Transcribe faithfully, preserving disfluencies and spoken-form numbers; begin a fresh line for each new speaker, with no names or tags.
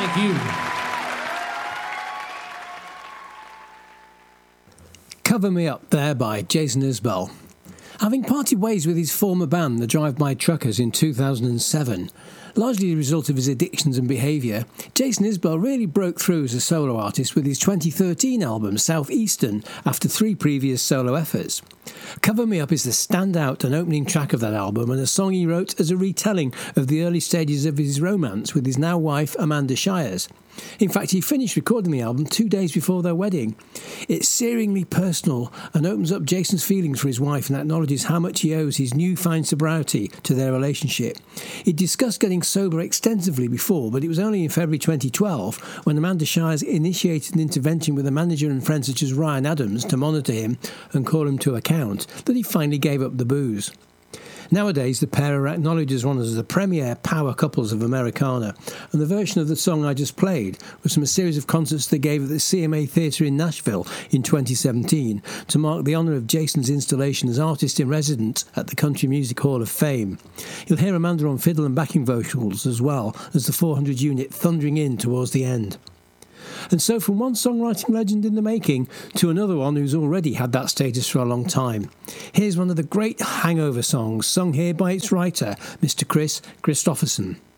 Thank you.
Cover Me Up there by Jason Isbell. Having parted ways with his former band, the Drive-By Truckers, in two thousand seven, largely the result of his addictions and behaviour, Jason Isbell really broke through as a solo artist with his twenty thirteen album Southeastern after three previous solo efforts. Cover Me Up is the standout and opening track of that album, and a song he wrote as a retelling of the early stages of his romance with his now wife Amanda Shires. In fact, he finished recording the album two days before their wedding. It's searingly personal and opens up Jason's feelings for his wife and acknowledges how much he owes his newfound sobriety to their relationship. He discussed getting sober extensively before, but it was only in February twenty twelve, when Amanda Shires initiated an intervention with a manager and friends such as Ryan Adams to monitor him and call him to account, that he finally gave up the booze. Nowadays, the pair are acknowledged as one of the premier power couples of Americana, and the version of the song I just played was from a series of concerts they gave at the C M A Theatre in Nashville in twenty seventeen to mark the honour of Jason's installation as artist-in-residence at the Country Music Hall of Fame. You'll hear Amanda on fiddle and backing vocals, as well as the four hundred unit thundering in towards the end. And so from one songwriting legend in the making to another one who's already had that status for a long time. Here's one of the great hangover songs sung here by its writer, Mister Chris Christopherson.